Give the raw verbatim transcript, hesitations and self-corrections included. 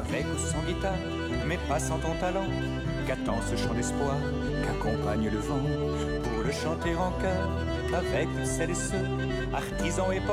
avec ou sans guitare, mais pas sans ton talent. Qu'attend ce chant d'espoir qu'accompagne le vent, pour le chanter en chœur avec celles et ceux, artisans et